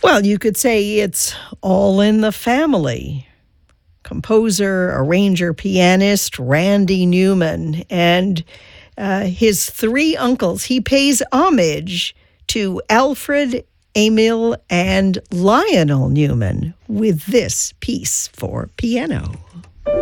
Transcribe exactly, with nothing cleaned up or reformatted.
Well, you could say it's all in the family. Composer, arranger, pianist Randy Newman, and uh, his three uncles. He pays homage to Alfred, Emil, and Lionel Newman with this piece for piano.